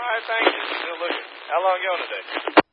right, thank you. Still looking. How long you on today?